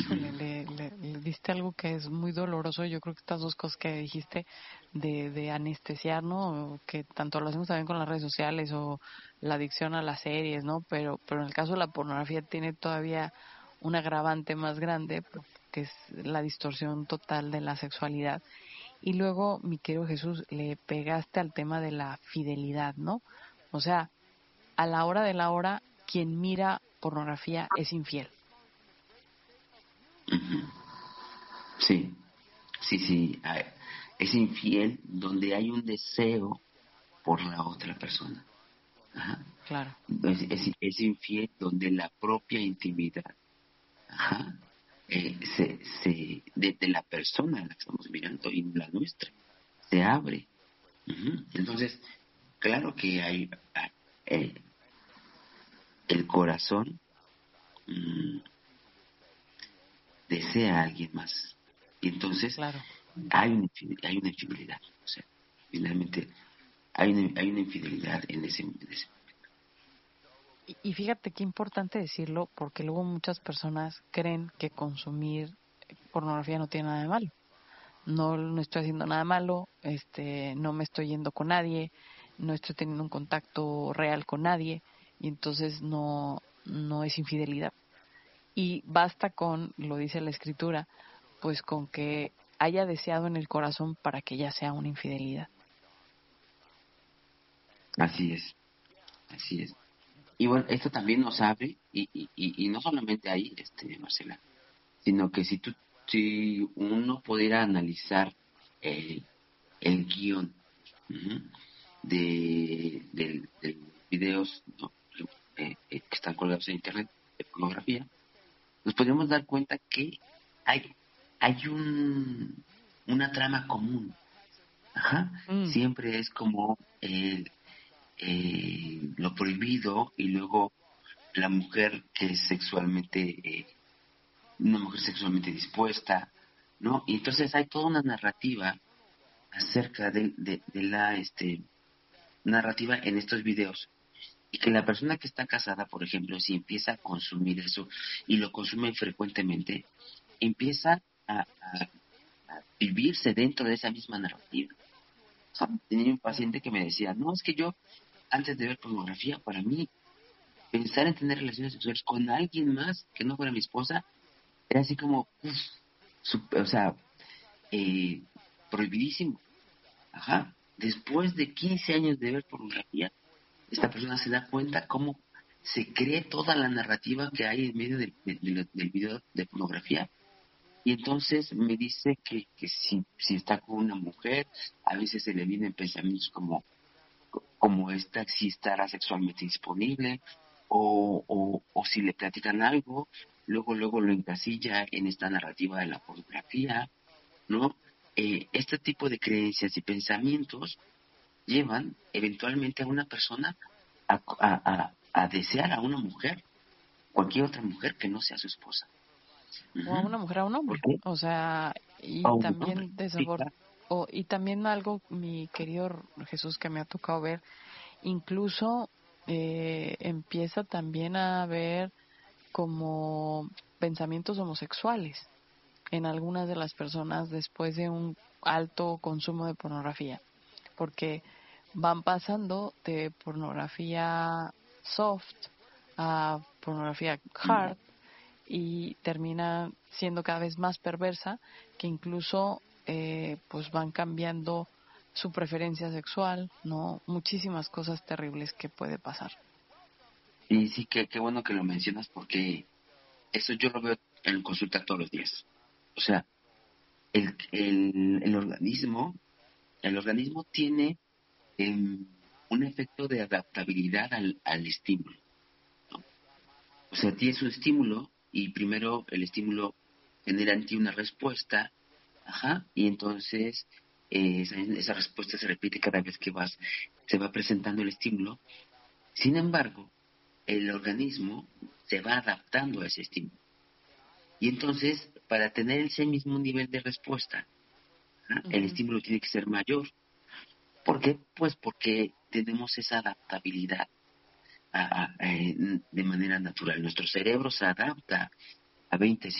híjole, le diste algo que es muy doloroso. Yo creo que estas dos cosas que dijiste de anestesiar, ¿no? Que tanto lo hacemos también con las redes sociales o la adicción a las series, ¿no? Pero en el caso de la pornografía tiene todavía un agravante más grande, que es la distorsión total de la sexualidad. Y luego, mi querido Jesús, le pegaste al tema de la fidelidad, ¿no? O sea, a la hora de la hora, quien mira pornografía es infiel. Ujú. Sí, sí. Es infiel donde hay un deseo por la otra persona. Ajá. Claro. Es infiel donde la propia intimidad, ajá, de la persona a la que estamos mirando y la nuestra, se abre. Ujú. Entonces, claro que eh, el corazón mm, desea a alguien más. Y entonces Claro. hay una infidelidad. O sea, finalmente hay una infidelidad en ese. Y fíjate qué importante decirlo, porque luego muchas personas creen que consumir pornografía no tiene nada de malo. No, no estoy haciendo nada malo, no me estoy yendo con nadie, no estoy teniendo un contacto real con nadie, y entonces no es infidelidad. Y basta con, lo dice la escritura, pues con que haya deseado en el corazón para que ya sea una infidelidad. Así es, así es. Y bueno, esto también nos abre, y no solamente ahí, Marcela, sino que si uno pudiera analizar el, el guión, ujú, de videos, ¿no? Que están colgados en internet de pornografía, nos podríamos dar cuenta que hay, hay una trama común. Ajá. Mm, Siempre es como lo prohibido, y luego la mujer que es una mujer sexualmente dispuesta, ¿no? Y entonces hay toda una narrativa acerca de la narrativa en estos videos. Y que la persona que está casada, por ejemplo, si empieza a consumir eso y lo consume frecuentemente, empieza a vivirse dentro de esa misma narrativa. O sea, tenía un claro. paciente que me decía, no, es que yo, antes de ver pornografía, para mí, pensar en tener relaciones sexuales con alguien más que no fuera mi esposa, era así como, o sea, eh, prohibidísimo. Ajá. Después de 15 años de ver pornografía, esta persona se da cuenta cómo se cree toda la narrativa que hay en medio del video de pornografía. Y entonces me dice que si está con una mujer, a veces se le vienen pensamientos como esta, si estará sexualmente disponible, o si le platican algo, luego lo encasilla en esta narrativa de la pornografía, ¿no? Este tipo de creencias y pensamientos llevan eventualmente a una persona a desear a una mujer, cualquier otra mujer que no sea su esposa. O a Ujú. una mujer, a un ¿Por hombre. qué? O sea, y A un hombre. también Sí, claro. y también algo, mi querido Jesús, que me ha tocado ver, incluso empieza también a haber como pensamientos homosexuales en algunas de las personas después de un alto consumo de pornografía, porque van pasando de pornografía soft a pornografía hard y termina siendo cada vez más perversa, que incluso pues van cambiando su preferencia sexual, ¿no? Muchísimas cosas terribles que puede pasar. Y sí, qué bueno que lo mencionas, porque eso yo lo veo en consulta todos los días. O sea, el organismo tiene un efecto de adaptabilidad al estímulo, ¿no? O sea, tienes un estímulo y primero el estímulo genera en ti una respuesta, ajá, y entonces esa respuesta se repite cada vez que se va presentando el estímulo. Sin embargo, el organismo se va adaptando a ese estímulo. Y entonces, para tener ese mismo nivel de respuesta, ¿ah? El Ujú. estímulo tiene que ser mayor. ¿Por qué? Pues porque tenemos esa adaptabilidad de manera natural. Nuestro cerebro se adapta a 20